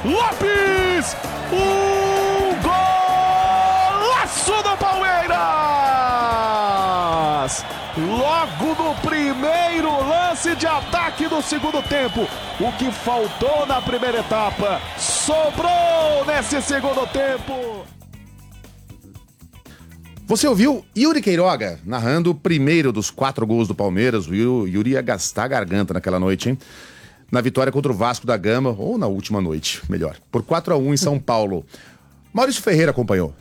Lopes! Golaço do Palmeiras! Logo no primeiro lance de ataque do segundo tempo. O que faltou na primeira etapa sobrou nesse segundo tempo. Você ouviu Yuri Queiroga narrando o primeiro dos 4 gols do Palmeiras. O Yuri ia gastar a garganta naquela noite, hein? Na vitória contra o Vasco da Gama, ou na última noite, melhor. Por 4-1 em São Paulo. Maurício Ferreira acompanhou.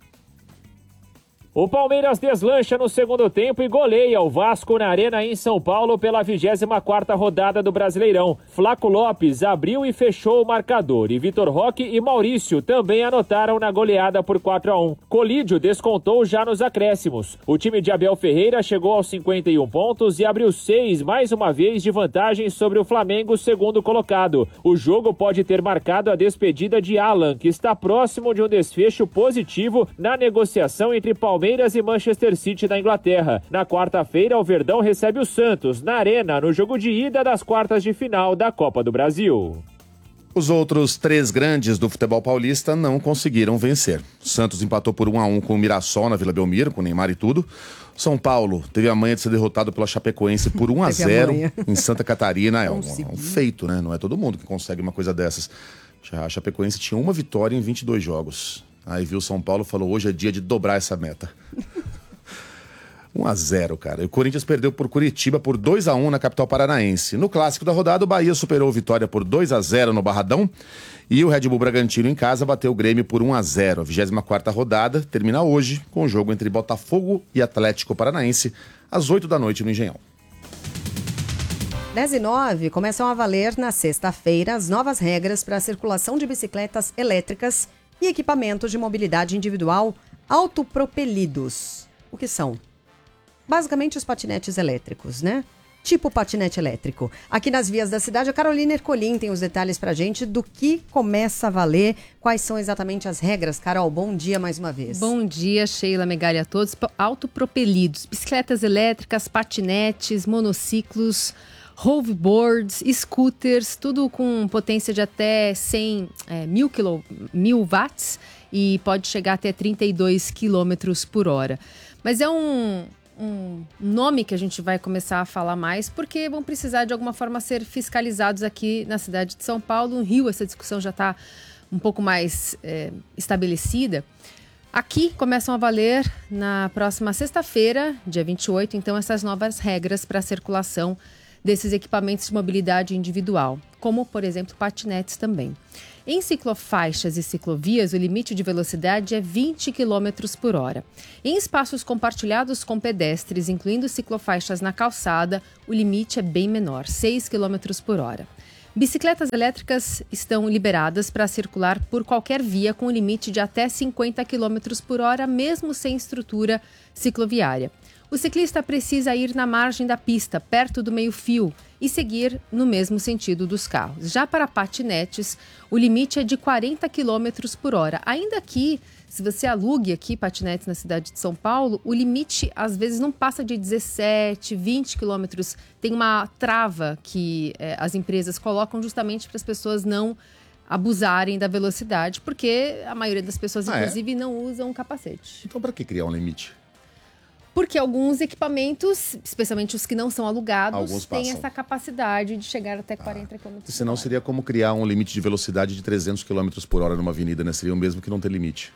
O Palmeiras deslancha no segundo tempo e goleia o Vasco na Arena em São Paulo pela 24ª rodada do Brasileirão. Flaco Lopes abriu e fechou o marcador e Vitor Roque e Maurício também anotaram na goleada por 4-1. Colídio descontou já nos acréscimos. O time de Abel Ferreira chegou aos 51 pontos e abriu 6 mais uma vez de vantagem sobre o Flamengo, segundo colocado. O jogo pode ter marcado a despedida de Alan, que está próximo de um desfecho positivo na negociação entre Palmeiras e Manchester City da Inglaterra. Na quarta-feira, o Verdão recebe o Santos na Arena, no jogo de ida das quartas de final da Copa do Brasil. Os outros 3 grandes do futebol paulista não conseguiram vencer. O Santos empatou por 1-1 com o Mirassol na Vila Belmiro, com Neymar e tudo. São Paulo teve a manha de ser derrotado pela Chapecoense por 1-0 em Santa Catarina. É um feito, né? Não é todo mundo que consegue uma coisa dessas. A Chapecoense tinha uma vitória em 22 jogos. Aí viu o São Paulo e falou, hoje é dia de dobrar essa meta. 1-0, cara. E o Corinthians perdeu por Curitiba por 2-1 na capital paranaense. No clássico da rodada, o Bahia superou a Vitória por 2-0 no Barradão. E o Red Bull Bragantino em casa bateu o Grêmio por 1-0. A 24ª rodada termina hoje com o jogo entre Botafogo e Atlético Paranaense às 8 da noite no Engenhão. 10h09 começam a valer na sexta-feira as novas regras para a circulação de bicicletas elétricas e equipamentos de mobilidade individual autopropelidos. O que são? Basicamente os patinetes elétricos, né? Tipo patinete elétrico. Aqui nas vias da cidade, a Carolina Ercolim tem os detalhes pra gente do que começa a valer, quais são exatamente as regras. Carol, bom dia mais uma vez. Bom dia, Sheila, Megali, a todos. Autopropelidos, bicicletas elétricas, patinetes, monociclos, hoverboards, scooters, tudo com potência de até 1000 watts e pode chegar até 32 quilômetros por hora. Mas é um nome que a gente vai começar a falar mais porque vão precisar de alguma forma ser fiscalizados aqui na cidade de São Paulo. No Rio essa discussão já está um pouco mais estabelecida. Aqui começam a valer na próxima sexta-feira, dia 28, então essas novas regras para a circulação desses equipamentos de mobilidade individual, como, por exemplo, patinetes também. Em ciclofaixas e ciclovias, o limite de velocidade é 20 km por hora. Em espaços compartilhados com pedestres, incluindo ciclofaixas na calçada, o limite é bem menor, 6 km por hora. Bicicletas elétricas estão liberadas para circular por qualquer via com limite de até 50 km por hora, mesmo sem estrutura cicloviária. O ciclista precisa ir na margem da pista, perto do meio-fio, e seguir no mesmo sentido dos carros. Já para patinetes, o limite é de 40 km por hora. Ainda que, se você alugue aqui patinetes na cidade de São Paulo, o limite às vezes não passa de 17, 20 km. Tem uma trava que as empresas colocam justamente para as pessoas não abusarem da velocidade, porque a maioria das pessoas, inclusive, não usam capacete. Então, para que criar um limite? Porque alguns equipamentos, especialmente os que não são alugados, têm essa capacidade de chegar até 40 km por hora. Senão seria como criar um limite de velocidade de 300 km por hora numa avenida, né? Seria o mesmo que não ter limite.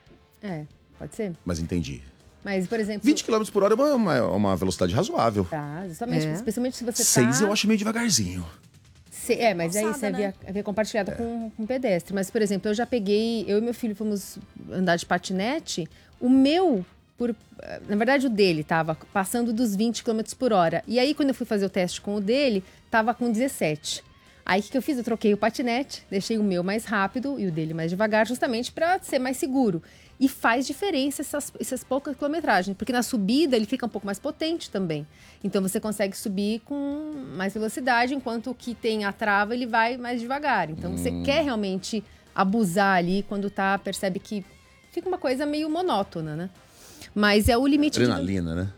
Pode ser. Mas entendi. Mas, por exemplo... 20 km por hora é uma velocidade razoável. Tá, justamente. Especialmente se você 6 eu acho meio devagarzinho. Mas aí você havia compartilhado com um pedestre. Mas, por exemplo, eu e meu filho fomos andar de patinete. O meu... Na verdade, o dele estava passando dos 20 km por hora. E aí, quando eu fui fazer o teste com o dele, estava com 17. Aí, o que eu fiz? Eu troquei o patinete, deixei o meu mais rápido e o dele mais devagar, justamente para ser mais seguro. E faz diferença essas poucas quilometragens, porque na subida ele fica um pouco mais potente também. Então, você consegue subir com mais velocidade, enquanto o que tem a trava, ele vai mais devagar. Então, você quer realmente abusar ali quando percebe que fica uma coisa meio monótona, né? Mas é o limite... Adrenalina, né?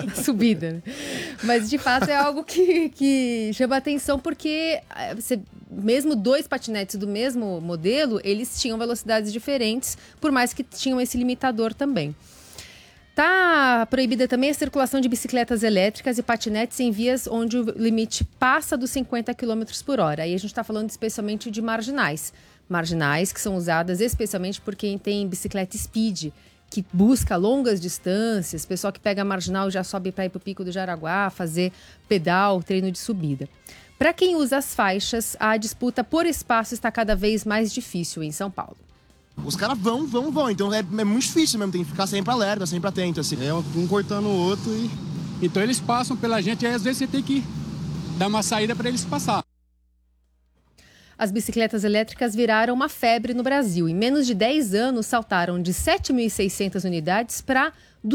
Subida. Mas, de fato, é algo que chama atenção porque você mesmo 2 patinetes do mesmo modelo, eles tinham velocidades diferentes, por mais que tinham esse limitador também. Está proibida também a circulação de bicicletas elétricas e patinetes em vias onde o limite passa dos 50 km por hora. Aí a gente está falando especialmente de marginais. Marginais que são usadas especialmente por quem tem bicicleta speed, que busca longas distâncias, pessoal que pega a marginal já sobe para ir para o Pico do Jaraguá, fazer pedal, treino de subida. Para quem usa as faixas, a disputa por espaço está cada vez mais difícil em São Paulo. Os caras vão. Então é muito difícil mesmo, tem que ficar sempre alerta, sempre atento, assim. É um cortando o outro e... Então eles passam pela gente e às vezes você tem que dar uma saída para eles passar. As bicicletas elétricas viraram uma febre no Brasil. Em menos de 10 anos, saltaram de 7.600 unidades para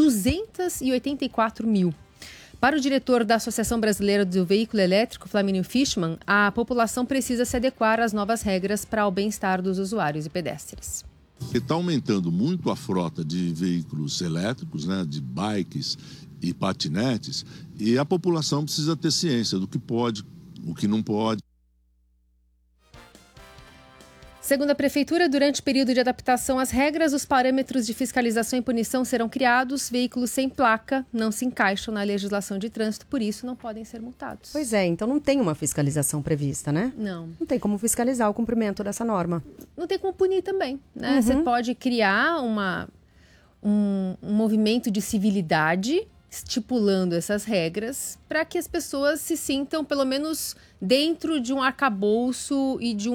284 mil. Para o diretor da Associação Brasileira do Veículo Elétrico, Flamínio Fischmann, a população precisa se adequar às novas regras para o bem-estar dos usuários e pedestres. Está aumentando muito a frota de veículos elétricos, né, de bikes e patinetes, e a população precisa ter ciência do que pode, o que não pode. Segundo a Prefeitura, durante o período de adaptação às regras, os parâmetros de fiscalização e punição serão criados. Veículos sem placa não se encaixam na legislação de trânsito, por isso não podem ser multados. Pois é, então não tem uma fiscalização prevista, né? Não. Não tem como fiscalizar o cumprimento dessa norma. Não tem como punir também, né? Você pode criar um movimento de civilidade estipulando essas regras para que as pessoas se sintam, pelo menos, dentro de um arcabouço e de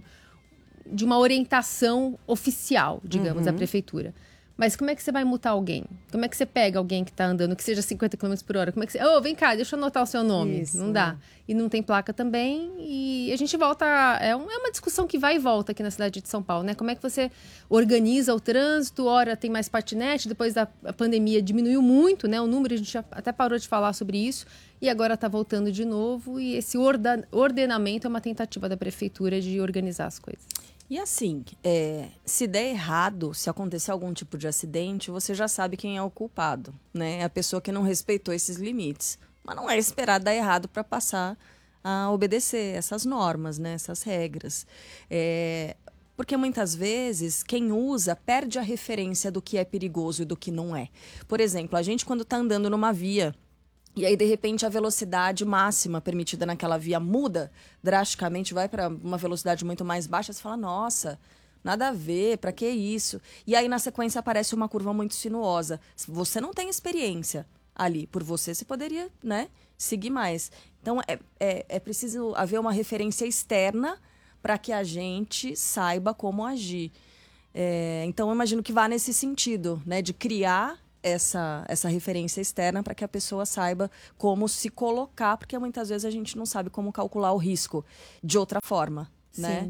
uma orientação oficial, digamos, da prefeitura. Mas como é que você vai multar alguém? Como é que você pega alguém que está andando, que seja 50 km por hora? Como é que você... Vem cá, deixa eu anotar o seu nome. Isso, não dá. E não tem placa também. E a gente volta... É uma discussão que vai e volta aqui na cidade de São Paulo, né? Como é que você organiza o trânsito? Ora, tem mais patinete. Depois da pandemia diminuiu muito, né? O número, a gente já até parou de falar sobre isso. E agora está voltando de novo. E esse ordenamento é uma tentativa da prefeitura de organizar as coisas. E assim, se der errado, se acontecer algum tipo de acidente, você já sabe quem é o culpado, né? É a pessoa que não respeitou esses limites. Mas não é esperar dar errado para passar a obedecer essas normas, né? Essas regras. Porque muitas vezes quem usa perde a referência do que é perigoso e do que não é. Por exemplo, a gente quando está andando numa via... E aí, de repente, a velocidade máxima permitida naquela via muda drasticamente, vai para uma velocidade muito mais baixa. Você fala, nossa, nada a ver, para que isso? E aí, na sequência, aparece uma curva muito sinuosa. Você não tem experiência ali. Por você poderia, né, seguir mais. Então, é preciso haver uma referência externa para que a gente saiba como agir. Então, eu imagino que vá nesse sentido, né, de criar essa referência externa para que a pessoa saiba como se colocar, porque muitas vezes a gente não sabe como calcular o risco de outra forma, né?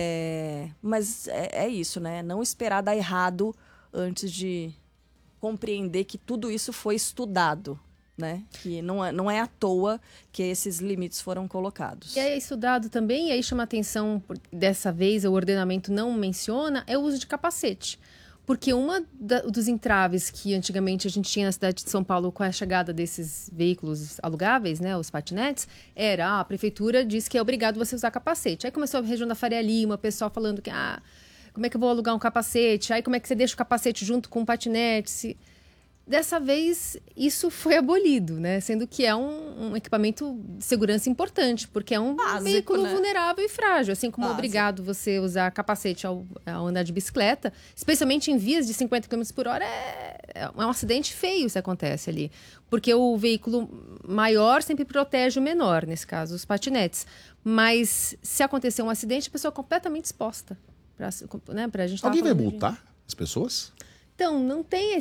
Mas é isso, né? Não esperar dar errado antes de compreender que tudo isso foi estudado, né? Que não é à toa que esses limites foram colocados. E é estudado também, e aí chama atenção, dessa vez o ordenamento não menciona, é o uso de capacete. Porque dos entraves que antigamente a gente tinha na cidade de São Paulo com a chegada desses veículos alugáveis, né, os patinetes, a prefeitura disse que é obrigado você usar capacete. Aí começou a região da Faria Lima, o pessoal falando que, como é que eu vou alugar um capacete? Aí como é que você deixa o capacete junto com o patinete? Dessa vez, isso foi abolido, né? Sendo que é um equipamento de segurança importante, porque é um veículo, né, vulnerável e frágil. Assim como é obrigado você usar capacete ao andar de bicicleta, especialmente em vias de 50 km por hora, é um acidente feio se acontece ali. Porque o veículo maior sempre protege o menor, nesse caso, os patinetes. Mas se acontecer um acidente, a pessoa é completamente exposta. Pra gente Alguém vai multar as pessoas? Então, não tem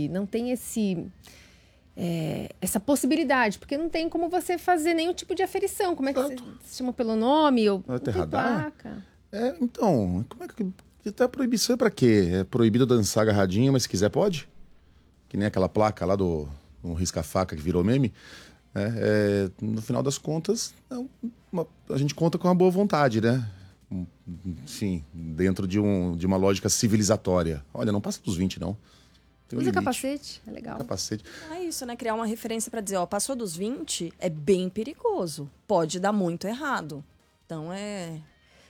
essa possibilidade, porque não tem como você fazer nenhum tipo de aferição. Como é que você chama pelo nome ou tem placa? Então, como é que tá proibição para quê? É proibido dançar agarradinho, mas se quiser pode? Que nem aquela placa lá do risca-faca que virou meme. No final das contas, a gente conta com uma boa vontade, né? Sim, dentro de uma lógica civilizatória. Olha, não passa dos 20, não. Usa capacete, é legal. Capacete. É isso, né? Criar uma referência para dizer, passou dos 20, é bem perigoso. Pode dar muito errado. Então,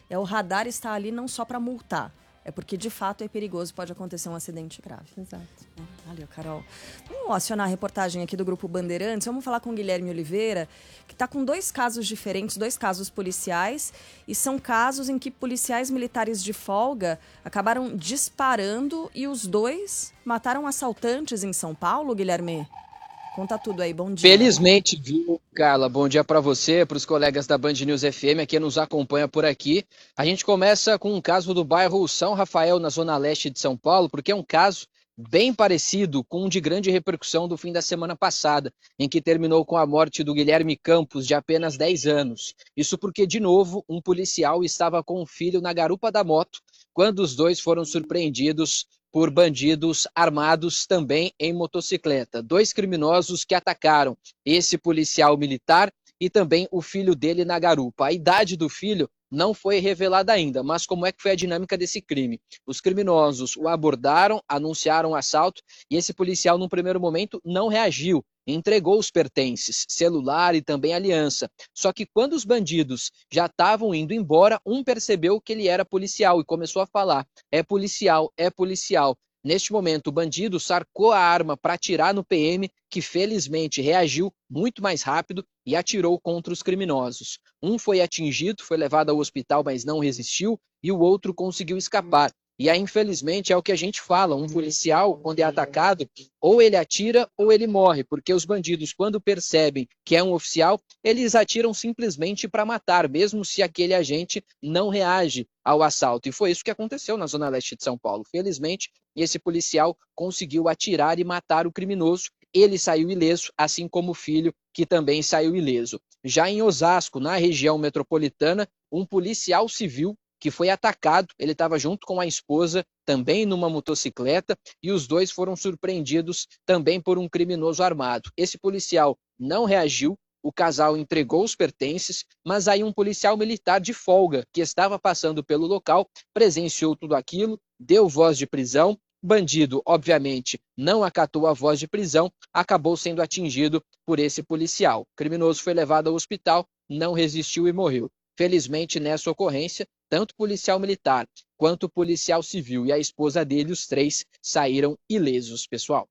O radar está ali não só para multar, é porque de fato é perigoso, pode acontecer um acidente grave. Exato. Valeu, Carol. Vamos acionar a reportagem aqui do Grupo Bandeirantes. Vamos falar com o Guilherme Oliveira, que está com 2 casos diferentes, 2 casos policiais, e são casos em que policiais militares de folga acabaram disparando e os 2 mataram assaltantes em São Paulo, Guilherme. Conta tudo aí, bom dia. Felizmente, viu, Carla? Bom dia para você, para os colegas da Band News FM, quem nos acompanha por aqui. A gente começa com um caso do bairro São Rafael, na zona leste de São Paulo, porque é um caso bem parecido com um de grande repercussão do fim da semana passada, em que terminou com a morte do Guilherme Campos, de apenas 10 anos. Isso porque, de novo, um policial estava com o filho na garupa da moto, quando os 2 foram surpreendidos por bandidos armados também em motocicleta. 2 criminosos que atacaram esse policial militar e também o filho dele na garupa. A idade do filho não foi revelada ainda, mas como é que foi a dinâmica desse crime? Os criminosos o abordaram, anunciaram o assalto e esse policial, num primeiro momento, não reagiu. Entregou os pertences, celular e também aliança. Só que quando os bandidos já estavam indo embora, um percebeu que ele era policial e começou a falar: é policial, é policial. Neste momento, o bandido sacou a arma para atirar no PM, que felizmente reagiu muito mais rápido e atirou contra os criminosos. Um foi atingido, foi levado ao hospital, mas não resistiu, e o outro conseguiu escapar. E aí, infelizmente, é o que a gente fala, um policial, quando é atacado, ou ele atira ou ele morre, porque os bandidos, quando percebem que é um oficial, eles atiram simplesmente para matar, mesmo se aquele agente não reage ao assalto. E foi isso que aconteceu na zona leste de São Paulo. Felizmente, esse policial conseguiu atirar e matar o criminoso. Ele saiu ileso, assim como o filho, que também saiu ileso. Já em Osasco, na região metropolitana, um policial civil que foi atacado, ele estava junto com a esposa, também numa motocicleta, e os 2 foram surpreendidos também por um criminoso armado. Esse policial não reagiu, o casal entregou os pertences, mas aí um policial militar de folga, que estava passando pelo local, presenciou tudo aquilo, deu voz de prisão. Bandido, obviamente, não acatou a voz de prisão, acabou sendo atingido por esse policial. O criminoso foi levado ao hospital, não resistiu e morreu. Felizmente, nessa ocorrência, tanto o policial militar quanto o policial civil e a esposa dele, os 3, saíram ilesos, pessoal.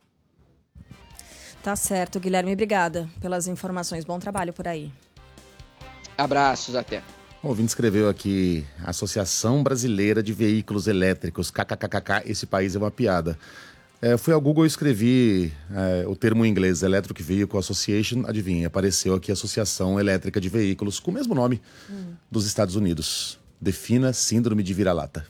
Tá certo, Guilherme. Obrigada pelas informações. Bom trabalho por aí. Abraços, até. O ouvinte escreveu aqui: Associação Brasileira de Veículos Elétricos, kkkk, esse país é uma piada. Fui ao Google e escrevi o termo em inglês, Electric Vehicle Association, adivinha, apareceu aqui Associação Elétrica de Veículos, com o mesmo nome dos Estados Unidos. Defina síndrome de vira-lata.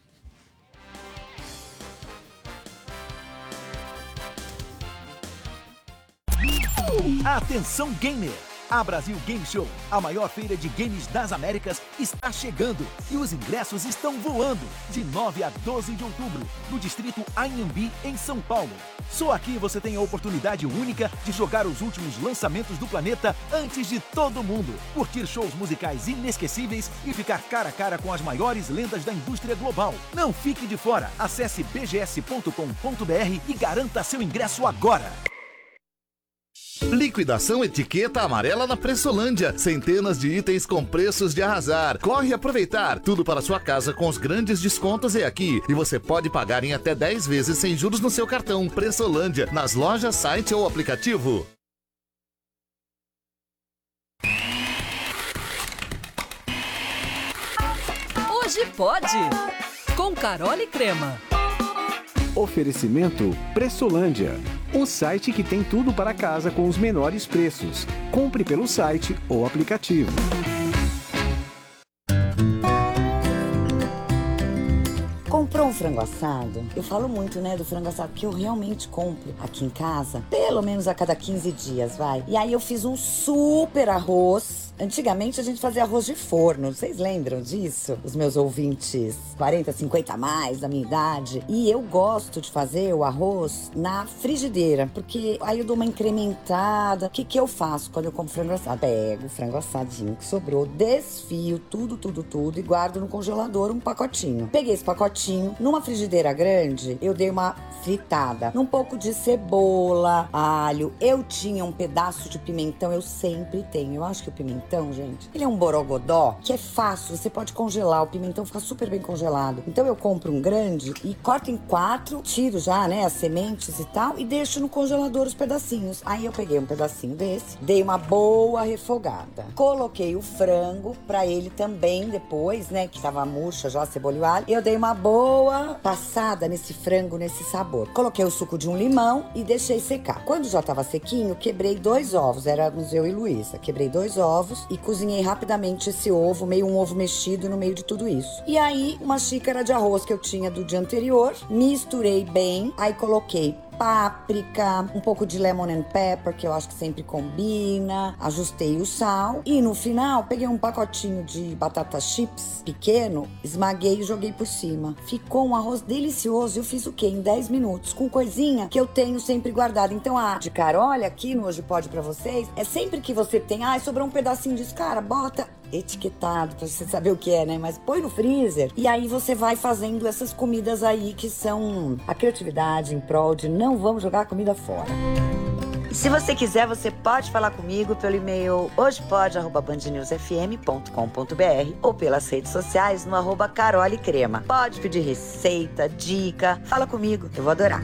Atenção gamer! A Brasil Game Show, a maior feira de games das Américas, está chegando e os ingressos estão voando de 9 a 12 de outubro, no distrito Anhembi, em São Paulo. Só aqui você tem a oportunidade única de jogar os últimos lançamentos do planeta antes de todo mundo, curtir shows musicais inesquecíveis e ficar cara a cara com as maiores lendas da indústria global. Não fique de fora, acesse bgs.com.br e garanta seu ingresso agora. Liquidação Etiqueta Amarela na Pressolândia. Centenas de itens com preços de arrasar. Corre aproveitar. Tudo para sua casa com os grandes descontos é aqui. E você pode pagar em até 10 vezes sem juros no seu cartão. Pressolândia, nas lojas, site ou aplicativo. Hoje pode. Com Carol e Crema. Oferecimento Pressolândia, o site que tem tudo para casa com os menores preços. Compre pelo site ou aplicativo. Comprou um frango assado? Eu falo muito, né, do frango assado, que eu realmente compro aqui em casa, pelo menos a cada 15 dias, vai. E aí eu fiz um super arroz. Antigamente a gente fazia arroz de forno, vocês lembram disso? Os meus ouvintes 40, 50 a mais da minha idade. E eu gosto de fazer o arroz na frigideira, porque aí eu dou uma incrementada. O que eu faço quando eu compro frango assado? Pego o frango assadinho que sobrou, desfio tudo e guardo no congelador um pacotinho. Peguei esse pacotinho, numa frigideira grande, eu dei uma fritada, um pouco de cebola, alho. Eu tinha um pedaço de pimentão, eu sempre tenho. Eu acho que o pimentão pimentão, gente. Ele é um borogodó que é fácil, você pode congelar, o pimentão fica super bem congelado. Então eu compro um grande e corto em 4, tiro já, né, as sementes e tal, e deixo no congelador os pedacinhos. Aí eu peguei um pedacinho desse, dei uma boa refogada. Coloquei o frango pra ele também depois, né, que tava murcha já, cebola e alho. Eu dei uma boa passada nesse frango, nesse sabor. Coloquei o suco de um limão e deixei secar. Quando já tava sequinho, quebrei 2 ovos, éramos eu e Luísa. Quebrei 2 ovos e cozinhei rapidamente esse ovo, meio um ovo mexido no meio de tudo isso. E aí, uma xícara de arroz que eu tinha do dia anterior, misturei bem, aí coloquei páprica, um pouco de lemon and pepper, que eu acho que sempre combina, ajustei o sal e no final peguei um pacotinho de batata chips pequeno, esmaguei e joguei por cima. Ficou um arroz delicioso. Eu fiz o quê? Em 10 minutos, com coisinha que eu tenho sempre guardada. Então a de Carol aqui no Hoje Pode pra vocês, é sempre que você tem, sobrou um pedacinho disso, cara, bota etiquetado pra você saber o que é, né? Mas põe no freezer e aí você vai fazendo essas comidas aí que são a criatividade em prol de não vamos jogar comida fora. E se você quiser, você pode falar comigo pelo e-mail hojepod@bandnewsfm.com.br ou pelas redes sociais no @carolecrema. Pode pedir receita, dica, fala comigo, eu vou adorar.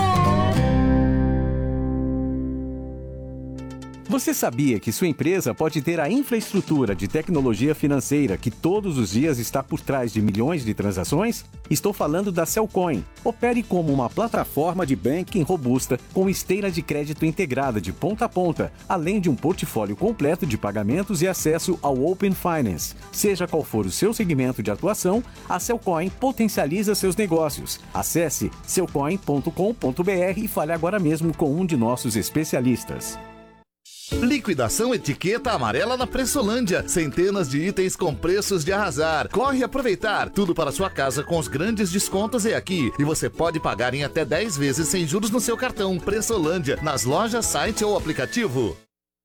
Você sabia que sua empresa pode ter a infraestrutura de tecnologia financeira que todos os dias está por trás de milhões de transações? Estou falando da Cellcoin. Opere como uma plataforma de banking robusta com esteira de crédito integrada de ponta a ponta, além de um portfólio completo de pagamentos e acesso ao Open Finance. Seja qual for o seu segmento de atuação, a Cellcoin potencializa seus negócios. Acesse cellcoin.com.br e fale agora mesmo com um de nossos especialistas. Liquidação etiqueta amarela na Pressolândia. Centenas de itens com preços de arrasar. Corre aproveitar. Tudo para sua casa com os grandes descontos é aqui. E você pode pagar em até 10 vezes sem juros no seu cartão. Pressolândia, nas lojas, site ou aplicativo.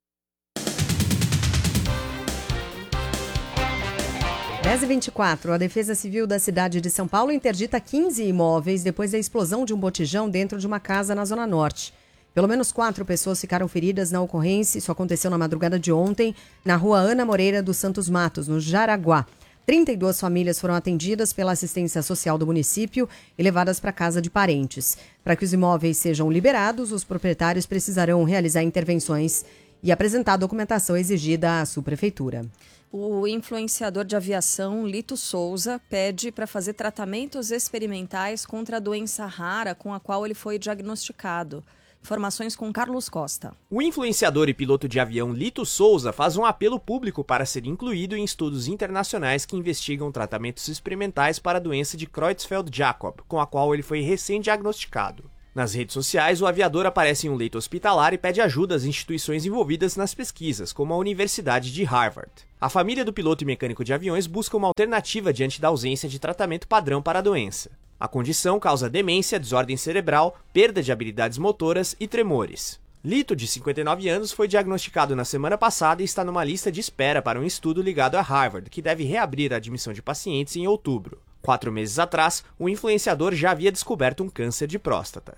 Às 10h24, a Defesa Civil da cidade de São Paulo interdita 15 imóveis depois da explosão de um botijão dentro de uma casa na Zona Norte. Pelo menos 4 pessoas ficaram feridas na ocorrência. Isso aconteceu na madrugada de ontem, na rua Ana Moreira dos Santos Matos, no Jaraguá. 32 famílias foram atendidas pela assistência social do município e levadas para casa de parentes. Para que os imóveis sejam liberados, os proprietários precisarão realizar intervenções e apresentar a documentação exigida à subprefeitura. O influenciador de aviação Lito Souza pede para fazer tratamentos experimentais contra a doença rara com a qual ele foi diagnosticado. Informações com Carlos Costa. O influenciador e piloto de avião Lito Souza faz um apelo público para ser incluído em estudos internacionais que investigam tratamentos experimentais para a doença de Creutzfeldt-Jakob, com a qual ele foi recém-diagnosticado. Nas redes sociais, o aviador aparece em um leito hospitalar e pede ajuda às instituições envolvidas nas pesquisas, como a Universidade de Harvard. A família do piloto e mecânico de aviões busca uma alternativa diante da ausência de tratamento padrão para a doença. A condição causa demência, desordem cerebral, perda de habilidades motoras e tremores. Lito, de 59 anos, foi diagnosticado na semana passada e está numa lista de espera para um estudo ligado a Harvard, que deve reabrir a admissão de pacientes em outubro. 4 meses atrás, o influenciador já havia descoberto um câncer de próstata.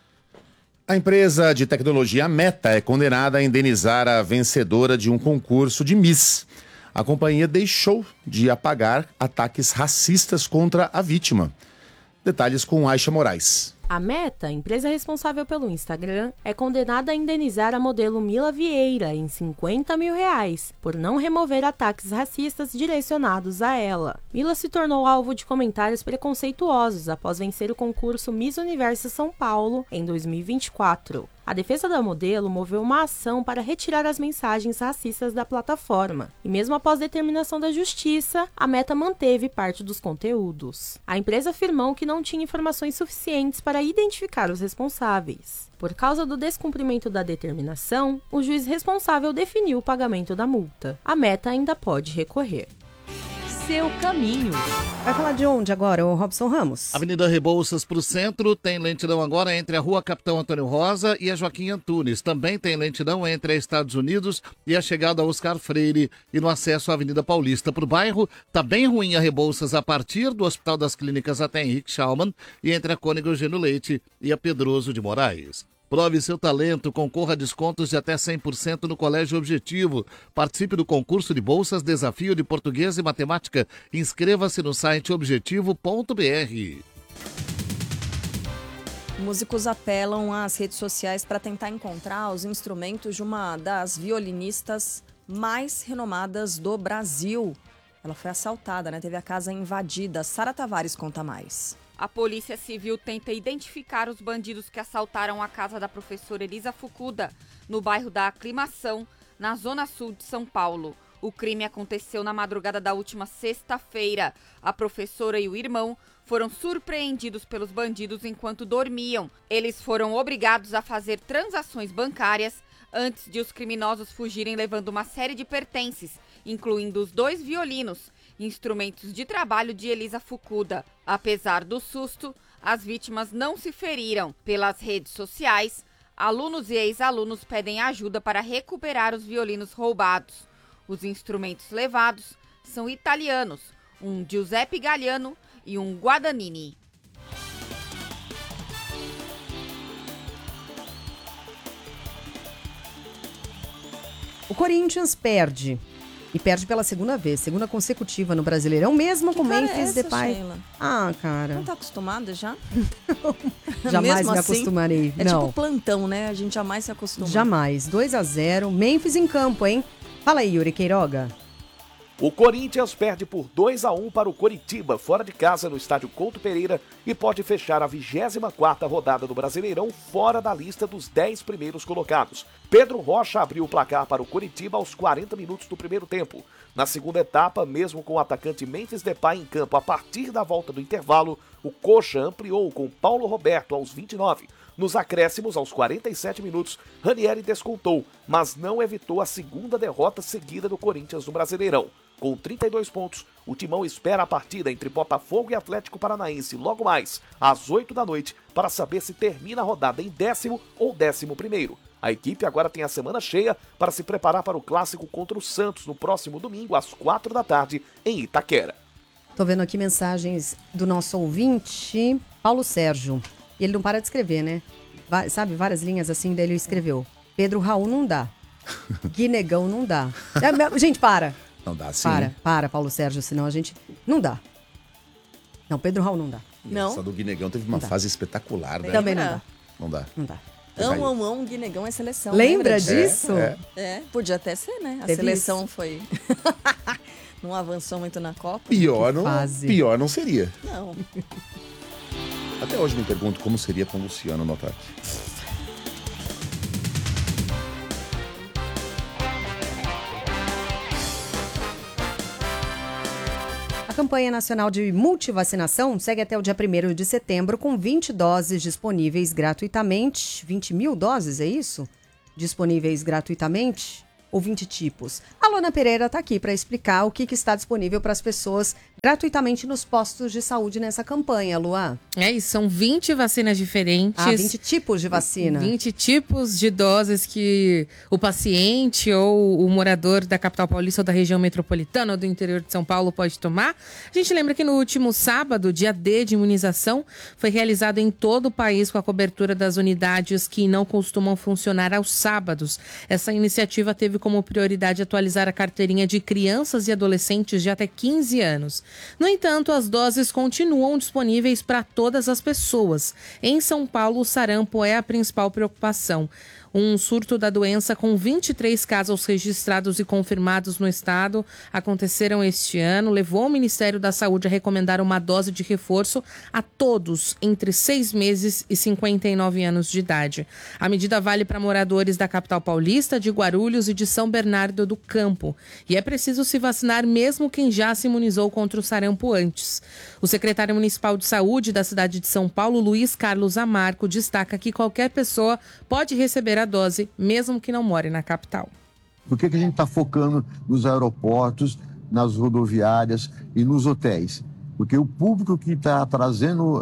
A empresa de tecnologia Meta é condenada a indenizar a vencedora de um concurso de Miss. A companhia deixou de apagar ataques racistas contra a vítima. Detalhes com Aisha Moraes. A Meta, empresa responsável pelo Instagram, é condenada a indenizar a modelo Mila Vieira em R$50 mil por não remover ataques racistas direcionados a ela. Mila se tornou alvo de comentários preconceituosos após vencer o concurso Miss Universo São Paulo em 2024. A defesa da modelo moveu uma ação para retirar as mensagens racistas da plataforma. E mesmo após determinação da justiça, a Meta manteve parte dos conteúdos. A empresa afirmou que não tinha informações suficientes para identificar os responsáveis. Por causa do descumprimento da determinação, o juiz responsável definiu o pagamento da multa. A Meta ainda pode recorrer. Seu caminho. Vai falar de onde agora, o Robson Ramos? Avenida Rebouças para o centro, tem lentidão agora entre a Rua Capitão Antônio Rosa e a Joaquim Antunes. Também tem lentidão entre a Estados Unidos e a chegada a Oscar Freire e no acesso à Avenida Paulista para o bairro. Tá bem ruim a Rebouças a partir do Hospital das Clínicas até Henrique Schaumann e entre a Cônego Eugênio Leite e a Pedroso de Moraes. Prove seu talento, concorra a descontos de até 100% no Colégio Objetivo. Participe do concurso de bolsas Desafio de Português e Matemática. Inscreva-se no site objetivo.br. Músicos apelam às redes sociais para tentar encontrar os instrumentos de uma das violinistas mais renomadas do Brasil. Ela foi assaltada, né? Teve a casa invadida. Sara Tavares conta mais. A Polícia Civil tenta identificar os bandidos que assaltaram a casa da professora Elisa Fukuda, no bairro da Aclimação, na zona sul de São Paulo. O crime aconteceu na madrugada da última sexta-feira. A professora e o irmão foram surpreendidos pelos bandidos enquanto dormiam. Eles foram obrigados a fazer transações bancárias antes de os criminosos fugirem levando uma série de pertences, incluindo os 2 violinos, instrumentos de trabalho de Elisa Fukuda. Apesar do susto, as vítimas não se feriram. Pelas redes sociais, alunos e ex-alunos pedem ajuda para recuperar os violinos roubados. Os instrumentos levados são italianos, um Giuseppe Galliano e um Guadagnini. O Corinthians perde. E perde pela segunda vez, segunda consecutiva no Brasileirão, mesmo com Memphis Depay. Sheila? Ah, cara. Não tá acostumada já? Jamais Mesmo me assim, acostumarei. É Não. tipo plantão, né? A gente jamais se acostuma. Jamais. 2-0, Memphis em campo, hein? Fala aí, Yuri Queiroga. O Corinthians perde por 2-1 para o Coritiba, fora de casa no estádio Couto Pereira, e pode fechar a 24ª rodada do Brasileirão fora da lista dos 10 primeiros colocados. Pedro Rocha abriu o placar para o Coritiba aos 40 minutos do primeiro tempo. Na segunda etapa, mesmo com o atacante Memphis Depay em campo a partir da volta do intervalo, o Coxa ampliou com Paulo Roberto aos 29. Nos acréscimos, aos 47 minutos, Ranieri descontou, mas não evitou a segunda derrota seguida do Corinthians no Brasileirão. Com 32 pontos, o Timão espera a partida entre Botafogo e Atlético Paranaense logo mais, às 8 da noite, para saber se termina a rodada em 10º ou 11º. A equipe agora tem a semana cheia para se preparar para o clássico contra o Santos no próximo domingo, às 4 da tarde, em Itaquera. Tô vendo aqui mensagens do nosso ouvinte, Paulo Sérgio. E ele não para de escrever, né? Sabe, várias linhas assim, daí ele escreveu. Pedro Raul não dá. Guinegão não dá. Gente, para. Não dá, sim. Para, Paulo Sérgio, senão a gente... Não dá. Não, Pedro Raul não dá. Não. Essa do Guinegão teve uma fase espetacular, né? Também não dá. Não dá. Não dá. Guinegão é seleção. Lembra disso? Podia até ser, né? A Teve seleção isso. foi... não avançou muito na Copa. Pior não seria. Não. Até hoje me pergunto como seria com o Luciano no ataque. A campanha nacional de multivacinação segue até o dia 1º de setembro com 20 doses disponíveis gratuitamente. 20 mil doses, é isso? Disponíveis gratuitamente? Ou 20 tipos? A Luana Pereira está aqui para explicar o que está disponível para as pessoas gratuitamente nos postos de saúde nessa campanha, Luan. É isso, são 20 vacinas diferentes. 20 tipos de vacina. 20 tipos de doses que o paciente ou o morador da capital paulista ou da região metropolitana ou do interior de São Paulo pode tomar. A gente lembra que no último sábado, dia D de imunização, foi realizado em todo o país com a cobertura das unidades que não costumam funcionar aos sábados. Essa iniciativa teve como prioridade atualizar a carteirinha de crianças e adolescentes de até 15 anos. No entanto, as doses continuam disponíveis para todas as pessoas. Em São Paulo, o sarampo é a principal preocupação. Um surto da doença com 23 casos registrados e confirmados no estado aconteceram este ano, levou o Ministério da Saúde a recomendar uma dose de reforço a todos entre 6 meses e 59 anos de idade. A medida vale para moradores da capital paulista, de Guarulhos e de São Bernardo do Campo. E é preciso se vacinar mesmo quem já se imunizou contra o sarampo antes. O secretário municipal de saúde da cidade de São Paulo, Luiz Carlos Amarco, destaca que qualquer pessoa pode receber a dose, mesmo que não more na capital. Por que a gente está focando nos aeroportos, nas rodoviárias e nos hotéis? Porque o público que está trazendo...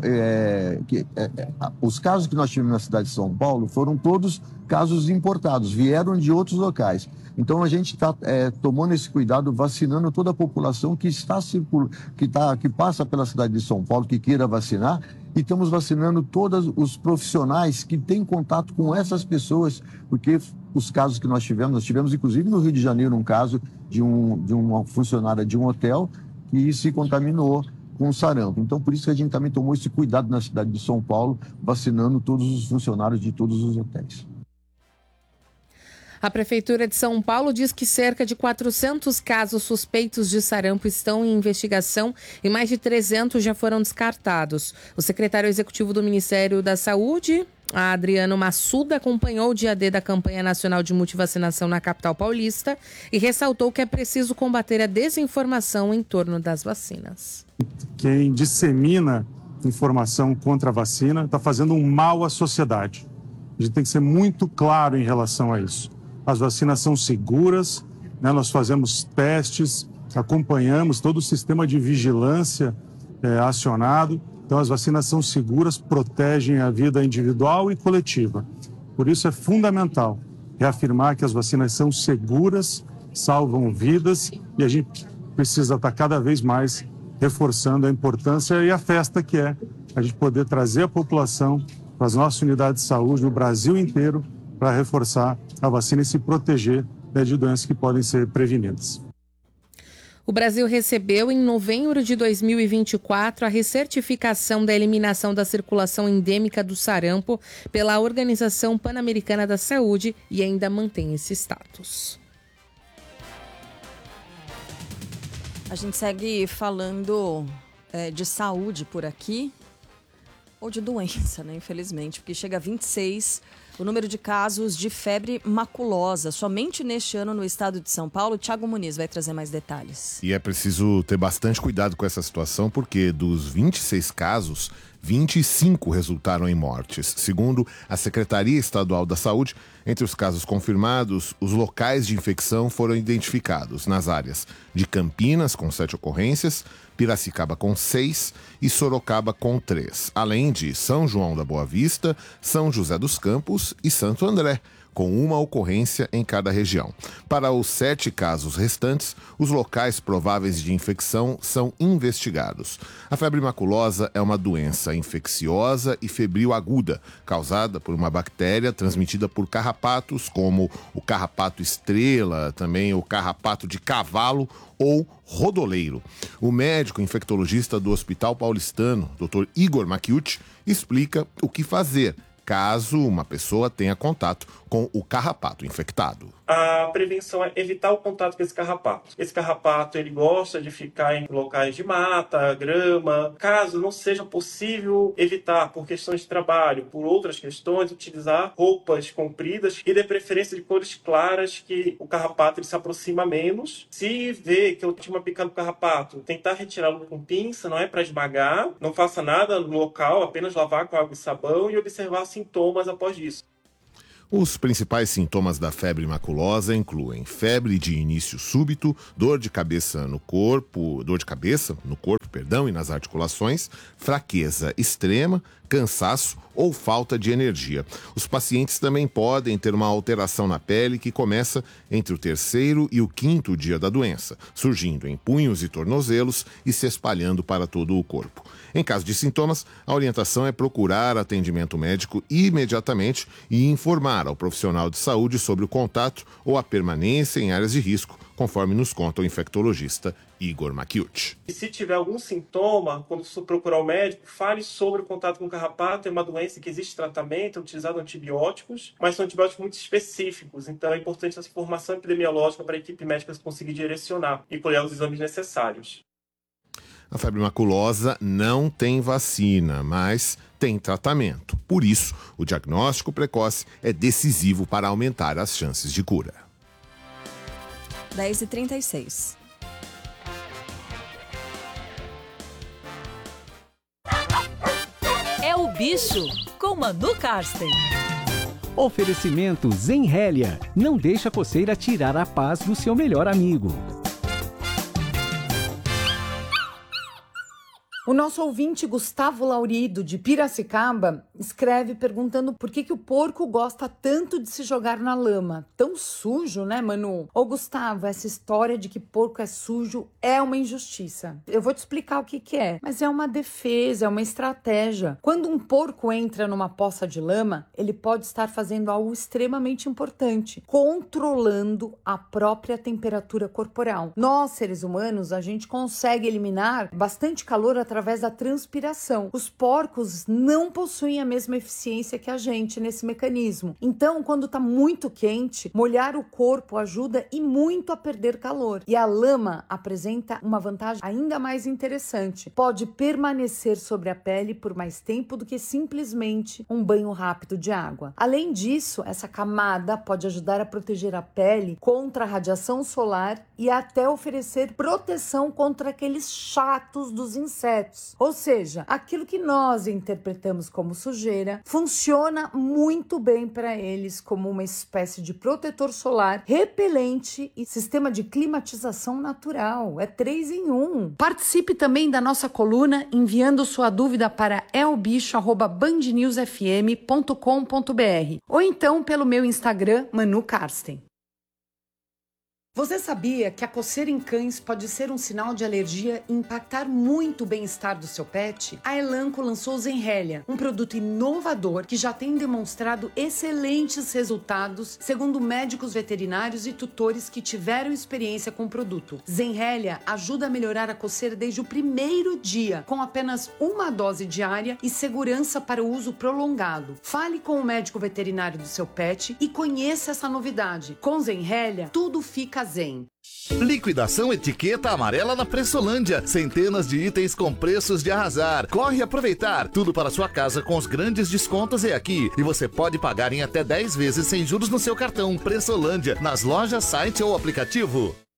os casos que nós tivemos na cidade de São Paulo foram todos casos importados, vieram de outros locais. Então, a gente está tomando esse cuidado, vacinando toda a população que que passa pela cidade de São Paulo, que queira vacinar, e estamos vacinando todos os profissionais que têm contato com essas pessoas, porque os casos que nós tivemos inclusive no Rio de Janeiro um caso de uma funcionária de um hotel que se contaminou com sarampo. Então, por isso que a gente também tomou esse cuidado na cidade de São Paulo, vacinando todos os funcionários de todos os hotéis. A Prefeitura de São Paulo diz que cerca de 400 casos suspeitos de sarampo estão em investigação e mais de 300 já foram descartados. O secretário executivo do Ministério da Saúde, Adriano Massuda, acompanhou o dia D da campanha nacional de multivacinação na capital paulista e ressaltou que é preciso combater a desinformação em torno das vacinas. Quem dissemina informação contra a vacina está fazendo um mal à sociedade. A gente tem que ser muito claro em relação a isso. As vacinas são seguras, né? Nós fazemos testes, acompanhamos todo o sistema de vigilância acionado. Então, as vacinas são seguras, protegem a vida individual e coletiva. Por isso, é fundamental reafirmar que as vacinas são seguras, salvam vidas e a gente precisa estar cada vez mais reforçando a importância e a festa que é a gente poder trazer a população para as nossas unidades de saúde no Brasil inteiro para reforçar a vacina e se proteger de doenças que podem ser prevenidas. O Brasil recebeu, em novembro de 2024, a recertificação da eliminação da circulação endêmica do sarampo pela Organização Pan-Americana da Saúde e ainda mantém esse status. A gente segue falando de saúde por aqui, ou de doença, né? Infelizmente, porque chega a 26 o número de casos de febre maculosa. Somente neste ano no estado de São Paulo. Thiago Muniz vai trazer mais detalhes. E é preciso ter bastante cuidado com essa situação, porque dos 26 casos, 25 resultaram em mortes. Segundo a Secretaria Estadual da Saúde, entre os casos confirmados, os locais de infecção foram identificados nas áreas de Campinas, com 7 ocorrências, Piracicaba com 6 e Sorocaba com 3, além de São João da Boa Vista, São José dos Campos e Santo André, com uma ocorrência em cada região. Para os 7 casos restantes, os locais prováveis de infecção são investigados. A febre maculosa é uma doença infecciosa e febril aguda, causada por uma bactéria transmitida por carrapatos, como o carrapato estrela, também o carrapato de cavalo ou rodoleiro. O médico infectologista do Hospital Paulistano, Dr. Igor Macchiucci, explica o que fazer caso uma pessoa tenha contato com o carrapato infectado. A prevenção é evitar o contato com esse carrapato. Esse carrapato, ele gosta de ficar em locais de mata, grama. Caso não seja possível evitar por questões de trabalho, por outras questões, utilizar roupas compridas e de preferência de cores claras, que o carrapato ele se aproxima menos. Se vê que eu tinha uma picada do carrapato, tentar retirá-lo com pinça, não é para esmagar, não faça nada no local, apenas lavar com água e sabão e observar sintomas após isso. Os principais sintomas da febre maculosa incluem febre de início súbito, dor de cabeça no corpo e nas articulações, fraqueza extrema, cansaço ou falta de energia. Os pacientes também podem ter uma alteração na pele que começa entre o 3º e o 5º dia da doença, surgindo em punhos e tornozelos e se espalhando para todo o corpo. Em caso de sintomas, a orientação é procurar atendimento médico imediatamente e informar ao profissional de saúde sobre o contato ou a permanência em áreas de risco, conforme nos conta o infectologista Igor Macchiucci. E se tiver algum sintoma, quando for procurar o médico, fale sobre o contato com o carrapato. É uma doença que existe tratamento, é utilizado antibióticos, mas são antibióticos muito específicos. Então é importante essa formação epidemiológica para a equipe médica conseguir direcionar e colher os exames necessários. A febre maculosa não tem vacina, mas tem tratamento. Por isso, o diagnóstico precoce é decisivo para aumentar as chances de cura. 10h36. É o bicho com Manu Karsten. Oferecimento Zenrélia. Não deixa a coceira tirar a paz do seu melhor amigo. O nosso ouvinte Gustavo Laurido, de Piracicaba, escreve perguntando por que o porco gosta tanto de se jogar na lama. Tão sujo, né, Manu? Ô, Gustavo, essa história de que porco é sujo é uma injustiça. Eu vou te explicar o que é, mas é uma defesa, é uma estratégia. Quando um porco entra numa poça de lama, ele pode estar fazendo algo extremamente importante, controlando a própria temperatura corporal. Nós, seres humanos, a gente consegue eliminar bastante calor através da transpiração. Os porcos não possuem a mesma eficiência que a gente nesse mecanismo. Então, quando está muito quente, molhar o corpo ajuda e muito a perder calor. E a lama apresenta uma vantagem ainda mais interessante. Pode permanecer sobre a pele por mais tempo do que simplesmente um banho rápido de água. Além disso, essa camada pode ajudar a proteger a pele contra a radiação solar e até oferecer proteção contra aqueles chatos dos insetos. Ou seja, aquilo que nós interpretamos como sujeira funciona muito bem para eles como uma espécie de protetor solar, repelente e sistema de climatização natural. É 3 em 1. Participe também da nossa coluna enviando sua dúvida para elbicho@bandnewsfm.com.br ou então pelo meu Instagram, Manu Karsten. Você sabia que a coceira em cães pode ser um sinal de alergia e impactar muito o bem-estar do seu pet? A Elanco lançou Zenrelia, um produto inovador que já tem demonstrado excelentes resultados, segundo médicos veterinários e tutores que tiveram experiência com o produto. Zenrelia ajuda a melhorar a coceira desde o primeiro dia, com apenas uma dose diária e segurança para o uso prolongado. Fale com o médico veterinário do seu pet e conheça essa novidade. Com Zenrelia, tudo fica zen. Liquidação Etiqueta Amarela na Pressolândia. Centenas de itens com preços de arrasar. Corre aproveitar. Tudo para sua casa com os grandes descontos é aqui. E você pode pagar em até 10 vezes sem juros no seu cartão. Pressolândia, nas lojas, site ou aplicativo.